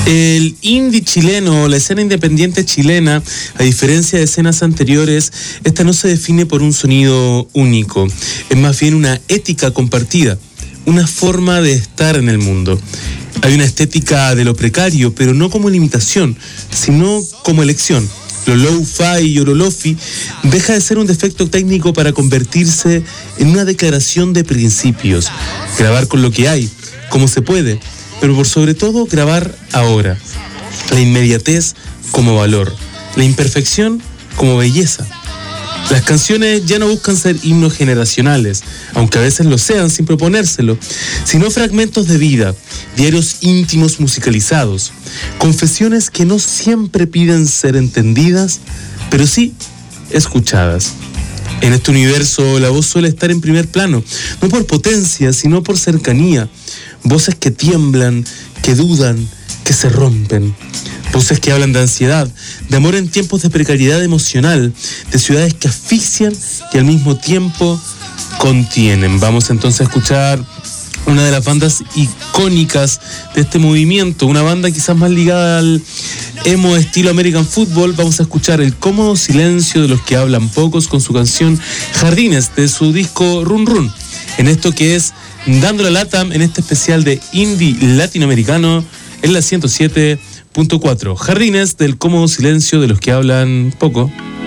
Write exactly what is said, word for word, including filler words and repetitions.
El indie chileno, la escena independiente chilena, a diferencia de escenas anteriores, esta no se define por un sonido único, es más bien una ética compartida, una forma de estar en el mundo. Hay una estética de lo precario, pero no como limitación, sino como elección. Lo low-fi y lo lofi deja de ser un defecto técnico para convertirse en una declaración de principios. Grabar con lo que hay, como se puede, pero por sobre todo grabar ahora. La inmediatez como valor, la imperfección como belleza. Las canciones ya no buscan ser himnos generacionales, aunque a veces lo sean sin proponérselo, sino fragmentos de vida, diarios íntimos musicalizados, confesiones que no siempre piden ser entendidas, pero sí escuchadas. En este universo la voz suele estar en primer plano, no por potencia, sino por cercanía. Voces que tiemblan, que dudan, que se rompen. Voces que hablan de ansiedad, de amor en tiempos de precariedad emocional, de ciudades que asfixian y al mismo tiempo contienen. Vamos entonces a escuchar una de las bandas icónicas de este movimiento, una banda quizás más ligada al emo estilo American Football. Vamos a escuchar El cómodo silencio de los que hablan pocos con su canción Jardines de su disco Run Run. En esto que es Dando la Lata, en este especial de indie latinoamericano en la ciento siete punto cuatro. Jardines del cómodo silencio de los que hablan poco.